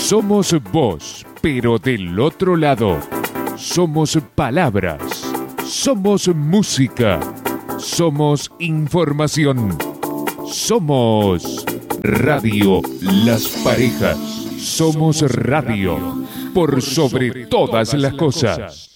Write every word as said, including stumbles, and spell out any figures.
Somos vos, pero del otro lado. Somos palabras. Somos música. Somos información. Somos Radio Las Parejas. Somos radio. Por sobre todas las cosas.